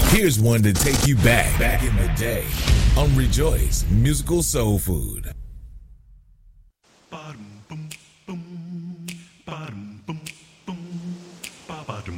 Here's one to take you back in the day on Rejoice Musical Soul Food.